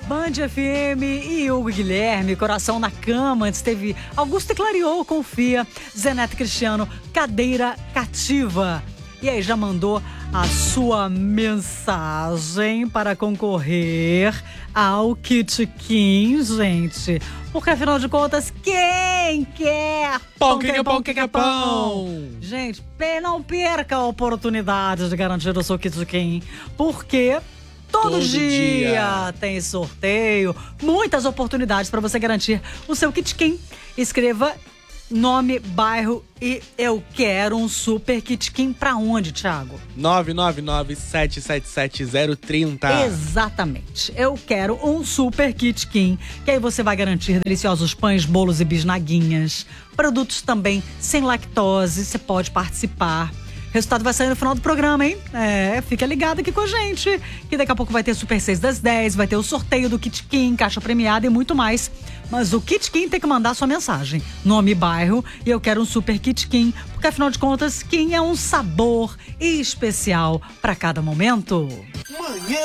Band FM e Hugo Guilherme, Coração na Cama. Antes teve Augusto e Clareou, Confia. Zeneto Cristiano, Cadeira Cativa. E aí, já mandou a sua mensagem para concorrer ao Kit Kim, gente? Porque, afinal de contas, quem quer pão, que é pão, que é pão? Gente, não perca a oportunidade de garantir o seu Kit Kim, porque todo dia tem sorteio, muitas oportunidades para você garantir o seu Kit Kim. Escreva nome, bairro e eu quero um super Kit Kim pra onde, Thiago? 999-777-030. Exatamente. Eu quero um super Kit Kim, que aí você vai garantir deliciosos pães, bolos e bisnaguinhas. Produtos também sem lactose, você pode participar. O resultado vai sair no final do programa, hein? Fica ligado aqui com a gente, que daqui a pouco vai ter Super 6 das 10, vai ter o sorteio do Kit Kim, caixa premiada e muito mais. Mas o Kit Kim tem que mandar sua mensagem, nome e bairro, e eu quero um super Kit Kim, porque afinal de contas, Kim é um sabor especial para cada momento. Manhã